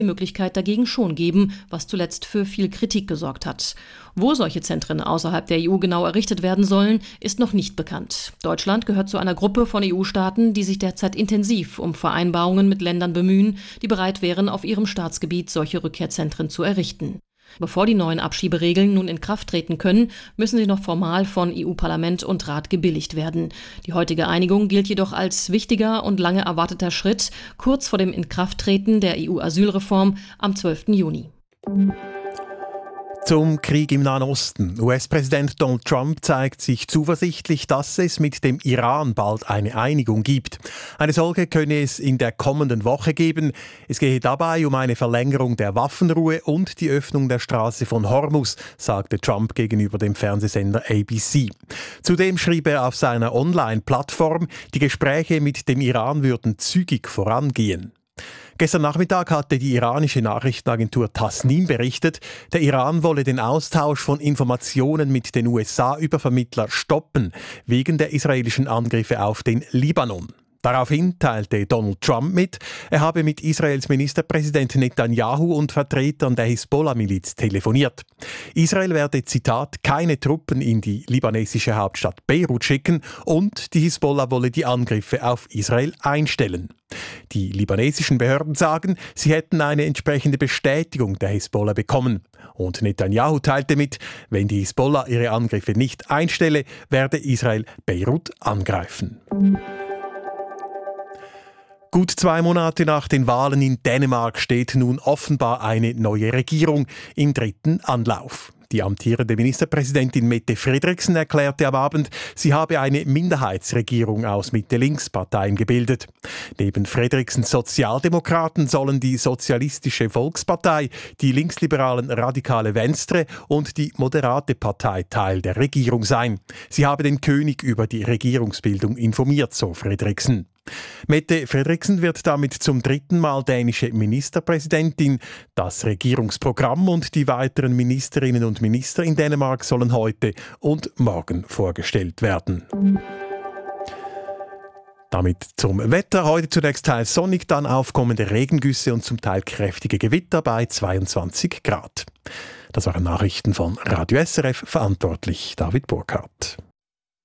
Möglichkeit dagegen schon geben, was zuletzt für viel Kritik gesorgt hat. Wo solche Zentren außerhalb der EU genau errichtet werden sollen, ist noch nicht bekannt. Deutschland gehört zu einer Gruppe von EU-Staaten, die sich derzeit intensiv um Vereinbarungen mit Ländern bemühen, die bereit wären, auf ihrem Staatsgebiet solche Rückkehrzentren zu errichten. Bevor die neuen Abschieberegeln nun in Kraft treten können, müssen sie noch formal von EU-Parlament und Rat gebilligt werden. Die heutige Einigung gilt jedoch als wichtiger und lange erwarteter Schritt, kurz vor dem Inkrafttreten der EU-Asylreform am 12. Juni. Zum Krieg im Nahen Osten. US-Präsident Donald Trump zeigt sich zuversichtlich, dass es mit dem Iran bald eine Einigung gibt. Eine solche könne es in der kommenden Woche geben. Es gehe dabei um eine Verlängerung der Waffenruhe und die Öffnung der Straße von Hormuz, sagte Trump gegenüber dem Fernsehsender ABC. Zudem schrieb er auf seiner Online-Plattform, die Gespräche mit dem Iran würden zügig vorangehen. Gestern Nachmittag hatte die iranische Nachrichtenagentur Tasnim berichtet, der Iran wolle den Austausch von Informationen mit den USA über Vermittler stoppen, wegen der israelischen Angriffe auf den Libanon. Daraufhin teilte Donald Trump mit, er habe mit Israels Ministerpräsident Netanyahu und Vertretern der Hisbollah-Miliz telefoniert. Israel werde, Zitat, keine Truppen in die libanesische Hauptstadt Beirut schicken und die Hisbollah wolle die Angriffe auf Israel einstellen. Die libanesischen Behörden sagen, sie hätten eine entsprechende Bestätigung der Hisbollah bekommen. Und Netanyahu teilte mit, wenn die Hisbollah ihre Angriffe nicht einstelle, werde Israel Beirut angreifen. Gut 2 Monate nach den Wahlen in Dänemark steht nun offenbar eine neue Regierung im 3. Anlauf. Die amtierende Ministerpräsidentin Mette Frederiksen erklärte am Abend, sie habe eine Minderheitsregierung aus Mitte-Links-Parteien gebildet. Neben Frederiksens Sozialdemokraten sollen die Sozialistische Volkspartei, die linksliberalen Radikale Venstre und die Moderate Partei Teil der Regierung sein. Sie habe den König über die Regierungsbildung informiert, so Frederiksen. Mette Frederiksen wird damit zum 3. Mal dänische Ministerpräsidentin. Das Regierungsprogramm und die weiteren Ministerinnen und Minister in Dänemark sollen heute und morgen vorgestellt werden. Damit zum Wetter. Heute zunächst teils sonnig, dann aufkommende Regengüsse und zum Teil kräftige Gewitter bei 22 Grad. Das waren Nachrichten von Radio SRF, verantwortlich David Burkhardt.